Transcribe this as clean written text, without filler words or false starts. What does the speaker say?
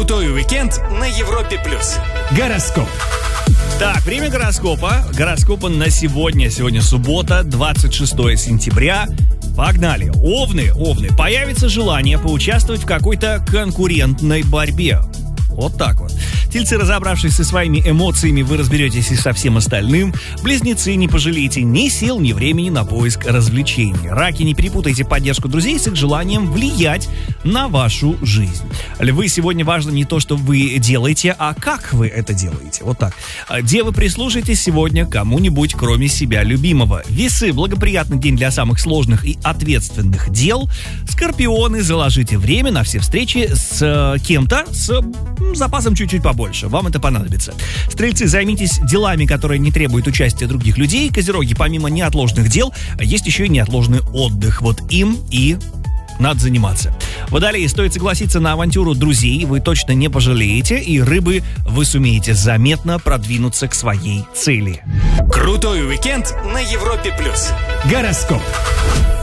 Крутой уикенд на Европе+. Гороскоп. Так, время гороскопа. Гороскопа на сегодня. Сегодня суббота, 26 сентября. Погнали. Овны. Появится желание поучаствовать в какой-то конкурентной борьбе. Вот так вот. Тельцы, разобравшись со своими эмоциями, вы разберетесь и со всем остальным. Близнецы, не пожалеете ни сил, ни времени на поиск развлечений. Раки, не перепутайте поддержку друзей с их желанием влиять на вашу жизнь. Львы, сегодня важно не то, что вы делаете, а как вы это делаете. Вот так. Девы, прислушайтесь сегодня кому-нибудь, кроме себя любимого. Весы, благоприятный день для самых сложных и ответственных дел. Скорпионы, заложите время на все встречи с кем-то, с запасом чуть-чуть побольше. Вам это понадобится. Стрельцы, займитесь делами, которые не требуют участия других людей. Козероги, помимо неотложных дел, есть еще и неотложный отдых. Вот им и надо заниматься. Водолеи, стоит согласиться на авантюру друзей, вы точно не пожалеете. И рыбы, вы сумеете заметно продвинуться к своей цели. Крутой уикенд на Европе+. Гороскоп.